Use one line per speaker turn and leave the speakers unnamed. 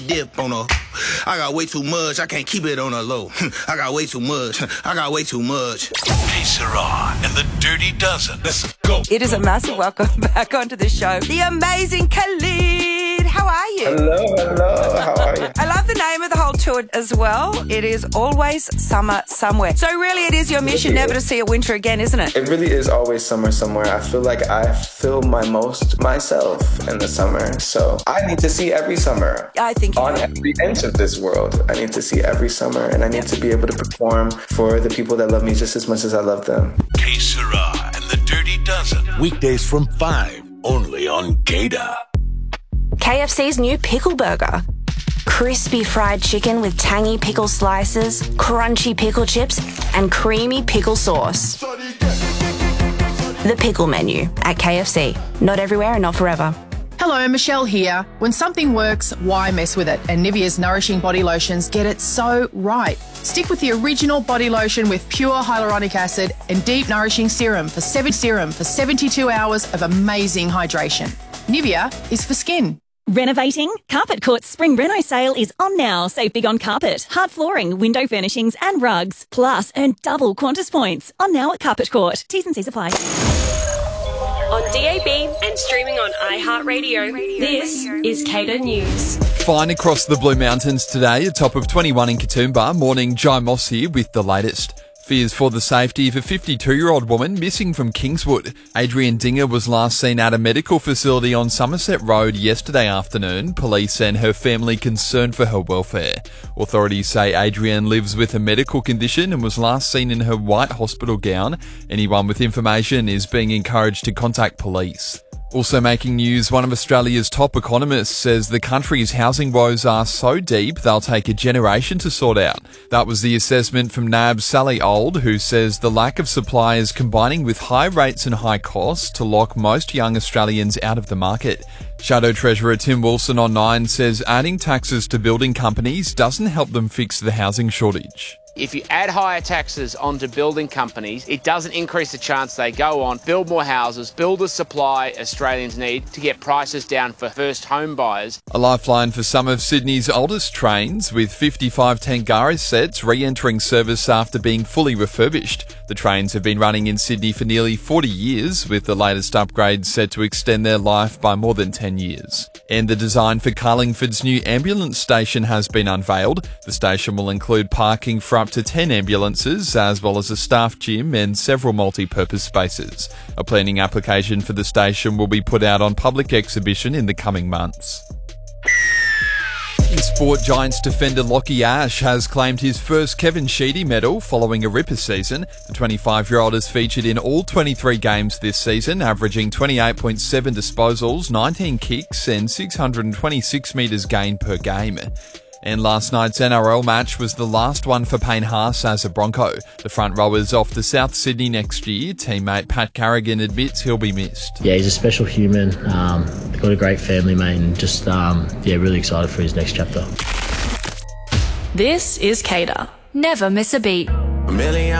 dip on her. I got way too much, I can't keep it on a low. I got way too much, I got way too much.
Hey, Sarah, and the Dirty Dozen. Let's go.
It is a massive welcome back onto the show. The amazing Khalid. How are you?
Hello. How are you?
I love the name of the whole tour as well. It is Always Summer Somewhere. So really it is your mission never to see a winter again, isn't it?
It really is always summer somewhere. I feel like I feel my most myself in the summer. So I need to see every summer.
I think
on every inch of this world. I need to see every summer, and I need to be able to perform for the people that love me just as much as I love them.
Hey, Sarah, and the Dirty Dozen. Weekdays from 5, only on Gator.
KFC's new pickle burger. Crispy fried chicken with tangy pickle slices, crunchy pickle chips, and creamy pickle sauce. The pickle menu at KFC. Not everywhere and not forever.
Hello, Michelle here. When something works, why mess with it? And Nivea's nourishing body lotions get it so right. Stick with the original body lotion with pure hyaluronic acid and deep nourishing serum for 72 hours of amazing hydration. Nivea is for skin.
Renovating? Carpet Court's Spring Reno sale is on now. Save big on carpet, hard flooring, window furnishings and rugs. Plus, earn double Qantas points. On now at Carpet Court. T's and C's apply.
On DAB and streaming on iHeartRadio, this is Cater News.
Fine across the Blue Mountains today, a top of 21 in Katoomba. Morning, Jai Moss here with the latest. Fears for the safety of a 52-year-old woman missing from Kingswood. Adrienne Dinger was last seen at a medical facility on Somerset Road yesterday afternoon. Police and her family concerned for her welfare. Authorities say Adrienne lives with a medical condition and was last seen in her white hospital gown. Anyone with information is being encouraged to contact police. Also making news, one of Australia's top economists says the country's housing woes are so deep they'll take a generation to sort out. That was the assessment from NAB's Sally Old, who says the lack of supply is combining with high rates and high costs to lock most young Australians out of the market. Shadow Treasurer Tim Wilson on 9 says adding taxes to building companies doesn't help them fix the housing shortage.
If you add higher taxes onto building companies, it doesn't increase the chance they go on, build more houses, build the supply Australians need to get prices down for first home buyers.
A lifeline for some of Sydney's oldest trains, with 55 Tangaris sets re-entering service after being fully refurbished. The trains have been running in Sydney for nearly 40 years, with the latest upgrades set to extend their life by more than 10 years. And the design for Carlingford's new ambulance station has been unveiled. The station will include parking for up to 10 ambulances, as well as a staff gym and several multi-purpose spaces. A planning application for the station will be put out on public exhibition in the coming months. In sport, Giants defender Lachie Ash has claimed his first Kevin Sheedy medal following a ripper season. The 25-year-old has featured in all 23 games this season, averaging 28.7 disposals, 19 kicks and 626 metres gained per game. And last night's NRL match was the last one for Payne Haas as a Bronco. The front rower's off to South Sydney next year. Teammate Pat Carrigan admits he'll be missed.
Yeah, he's a special human. Got a great family, mate, and just really excited for his next chapter.
This is Cater.
Never miss a beat.
A million